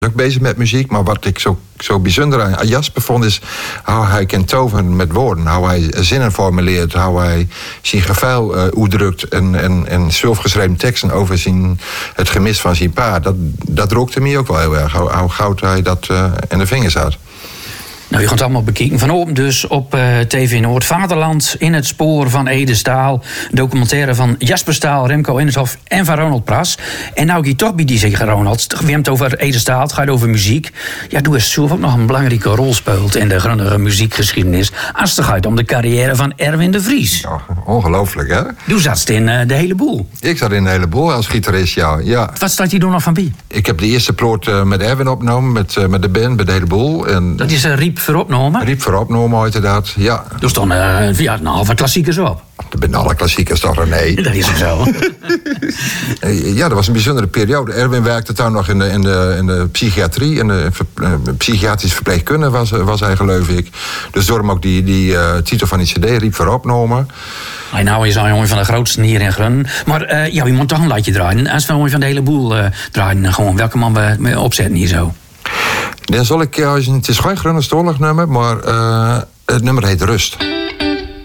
ook bezig met muziek, maar wat ik zo bijzonder aan Jasper vond is hoe hij kan toveren met woorden, hoe hij zinnen formuleert, hoe hij zijn gevoel uitdrukt en zelfgeschreven teksten over het gemis van zijn pa. Dat rookte me ook wel heel erg, hoe goud hij dat in de vingers had. Nou, je gaat het allemaal bekijken. Vanavond dus op TV Noord. Vaderland in het spoor van Ede Staal. Documentaire van Jasper Staal, Remco Enershoff en van Ronald Pras. En nou je toch bij die zeggen, Ronald, we hebben het over Ede Staal, het gaat over muziek. Ja, doe eens zelf ook nog een belangrijke rol speelt in de grondige muziekgeschiedenis. Als het gaat om de carrière van Erwin de Vries. Ja, ongelooflijk, hè? Doe zat in de hele boel. Ik zat in de hele boel als gitarist, ja. Wat staat hier dan nog van bij? Ik heb de eerste ploot met Erwin opgenomen, met de band, met de hele boel. En dat is Riep vooropgenomen? Riep vooropgenomen, inderdaad, ja. Dus dan een halve klassiekers op. Er zijn alle klassiekers toch, nee. Dat is ook zo. Ja, dat was een bijzondere periode. Erwin werkte toen nog in de psychiatrie. In de psychiatrische verpleegkunde was hij, geloof ik. Dus door hem ook die titel van die cd, Riep vooropgenomen. Nou is al een jongen van de grootste hier in Grun. Maar je moet toch een latje draaien. Als we een jongen van de hele boel draaien, gewoon welke man we opzetten hier zo. Dan zal ik, het is geen Grunenstolig nummer, maar het nummer heet Rust.